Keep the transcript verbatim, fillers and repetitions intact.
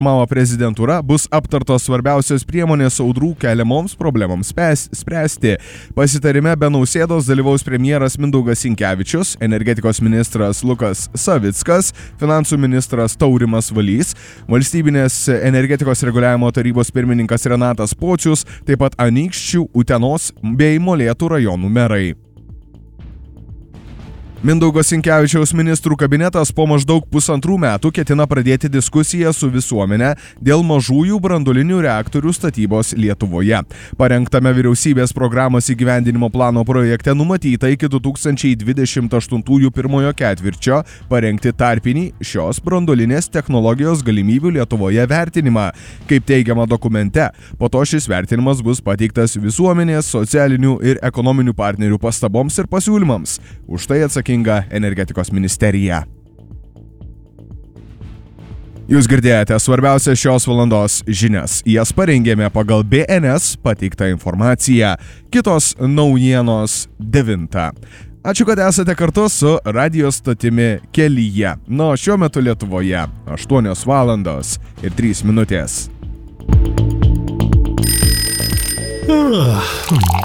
Mao prezidentūra bus aptartos svarbiausios priemonės audrų keliamoms problemams spręsti. Pasitarime be Nausėdos dalyvaus premjeras Mindaugas Sinkevičius, energetikos ministras Lukas Savickas, finansų ministras Taurimas Valys, valstybinės energetikos reguliavimo tarybos pirmininkas Renatas Pocius, taip pat Anykščių, Utenos bei Molėtų rajonų merai. Mindaugo Sinkevičiaus ministrų kabinetas po maždaug pusantrų metų ketina pradėti diskusiją su visuomenė dėl mažųjų branduolinių reaktorių statybos Lietuvoje. Parengtame vyriausybės programos įgyvendinimo plano projekte numatyta iki du tūkstančiai dvidešimt aštuntųjų pirmojo ketvirčio parengti tarpinį šios branduolinės technologijos galimybių Lietuvoje vertinimą. Kaip teigiama dokumente, po to šis vertinimas bus pateiktas visuomenės, socialinių ir ekonominių partnerių pastaboms ir pasiūlymams. Už tai atsakinga energetikos ministerija. Jūs girdėjote svarbiausias šios valandos žinias. Jas parengėme pagal B N S pateiktą informaciją. Kitos naujienos devintą. Ačiū, kad esate kartu su radijo stotimi Kelyje. Nu, šiuo metu Lietuvoje aštuonios valandos ir trys minutės.